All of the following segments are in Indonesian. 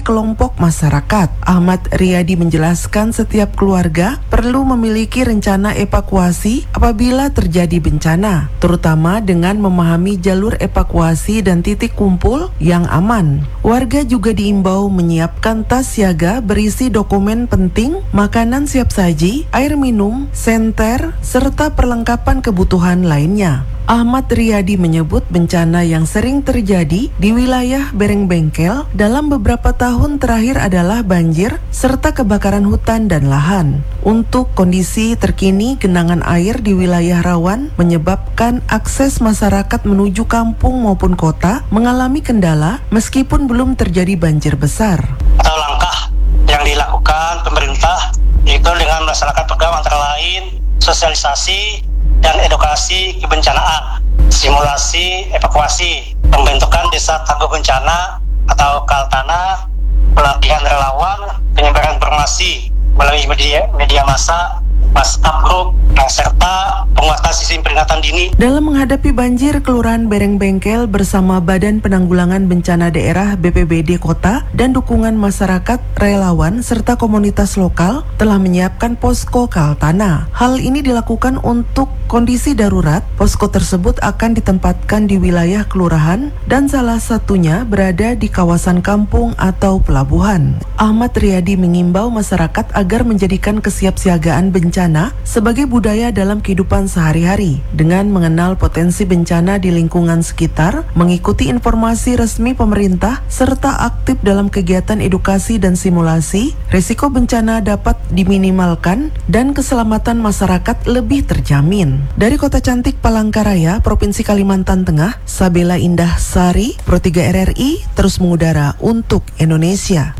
kelompok masyarakat. Ahmad Riyadi menjelaskan setiap keluarga perlu memiliki rencana evakuasi apabila terjadi bencana, terutama dengan memahami jalur evakuasi dan titik kumpul yang aman. Warga juga diimbau menyiapkan tas siaga berisi dokumen penting, makanan siap saji, air minum, senter, serta perlengkapan kebutuhan lainnya. Ahmad Riyadi menyebut bencana yang sering terjadi di wilayah Berengbengkel dalam beberapa tahun terakhir adalah banjir serta kebakaran hutan dan lahan. Untuk kondisi terkini, genangan air di wilayah rawan menyebabkan akses masyarakat menuju kampung maupun kota mengalami kendala meskipun belum terjadi banjir besar. Atau langkah yang dilakukan pemerintah itu dengan melaksanakan program antara lain sosialisasi dan edukasi kebencanaan, simulasi evakuasi, pembentukan desa tangguh bencana atau Kaltana, pelatihan relawan, penyebaran informasi melalui media massa, WhatsApp group, serta penguatan sistem peringatan dini. Dalam menghadapi banjir, Kelurahan Berengbengkel bersama Badan Penanggulangan Bencana Daerah BPBD Kota dan dukungan masyarakat, relawan, serta komunitas lokal telah menyiapkan posko Kaltana. Hal ini dilakukan untuk kondisi darurat. Posko tersebut akan ditempatkan di wilayah kelurahan dan salah satunya berada di kawasan kampung atau pelabuhan. Ahmad Riyadi mengimbau masyarakat agar menjadikan kesiapsiagaan bencana sebagai budaya dalam kehidupan sehari-hari dengan mengenal potensi bencana di lingkungan sekitar, mengikuti informasi resmi pemerintah, serta aktif dalam kegiatan edukasi dan simulasi. Risiko bencana dapat diminimalkan dan keselamatan masyarakat lebih terjamin. Dari Kota Cantik Palangkaraya, Provinsi Kalimantan Tengah, Sabela Indah Sari, Pro 3 RRI terus mengudara untuk Indonesia.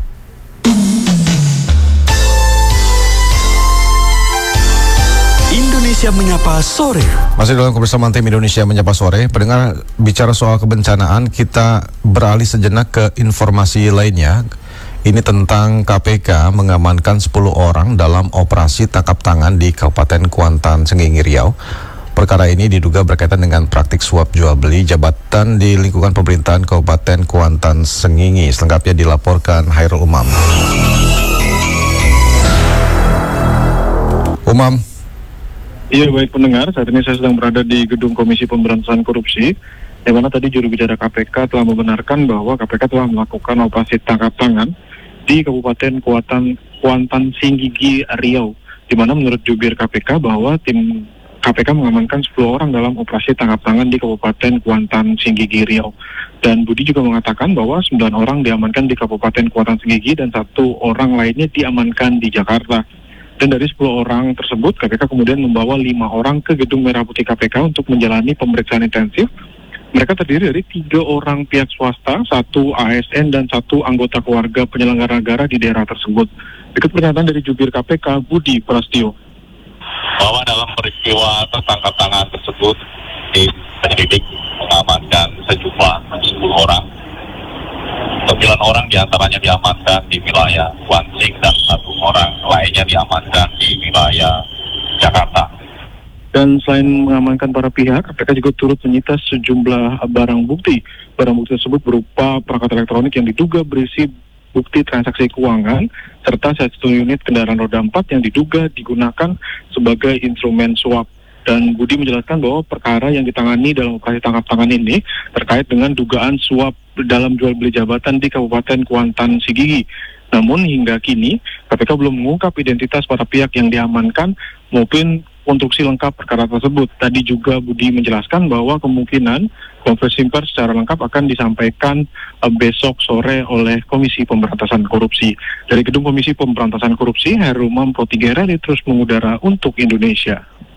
Indonesia Menyapa Sore. Masih dalam kebersamaan tim Indonesia Menyapa Sore. Pendengar, bicara soal kebencanaan, kita beralih sejenak ke informasi lainnya. Ini tentang KPK mengamankan 10 orang dalam operasi tangkap tangan di Kabupaten Kuantan, Sengingi, Riau. Perkara ini diduga berkaitan dengan praktik suap jual beli jabatan di lingkungan pemerintahan Kabupaten Kuantan, Sengingi. Selengkapnya dilaporkan Hairul Umam. Umam. Iya, baik pendengar, saat ini saya sedang berada di gedung Komisi Pemberantasan Korupsi, yang mana tadi juru bicara KPK telah membenarkan bahwa KPK telah melakukan operasi tangkap tangan di Kabupaten Kuantan Sengingi, Riau, di mana menurut jubir KPK bahwa tim KPK mengamankan 10 orang dalam operasi tangkap tangan di Kabupaten Kuantan Sengingi, Riau. Dan Budi juga mengatakan bahwa 9 orang diamankan di Kabupaten Kuantan Sengingi dan 1 orang lainnya diamankan di Jakarta. Dan dari 10 orang tersebut, KPK kemudian membawa 5 orang ke Gedung Merah Putih KPK untuk menjalani pemeriksaan intensif. Mereka terdiri dari 3 orang pihak swasta, 1 ASN, dan 1 anggota keluarga penyelenggara negara di daerah tersebut. Berikut pernyataan dari jubir KPK, Budi Prastio. Bahwa dalam peristiwa tertangkap tangan tersebut, tim penyelidik mengamankan sejumlah 10 orang. 9 orang diantaranya diamankan di wilayah Kuantan dan 1 orang lainnya diamankan di wilayah Jakarta. Dan selain mengamankan para pihak, KPK juga turut menyita sejumlah barang bukti. Barang bukti tersebut berupa perangkat elektronik yang diduga berisi bukti transaksi keuangan, serta 1 unit kendaraan roda 4 yang diduga digunakan sebagai instrumen suap. Dan Budi menjelaskan bahwa perkara yang ditangani dalam operasi tangkap tangan ini terkait dengan dugaan suap dalam jual beli jabatan di Kabupaten Kuantan Sengingi. Namun hingga kini KPK belum mengungkap identitas para pihak yang diamankan maupun konstruksi lengkap perkara tersebut. Tadi juga Budi menjelaskan bahwa kemungkinan konferensi pers secara lengkap akan disampaikan besok sore oleh Komisi Pemberantasan Korupsi. Dari Gedung Komisi Pemberantasan Korupsi, Hairul Umam, Pro 3 RRI terus mengudara untuk Indonesia.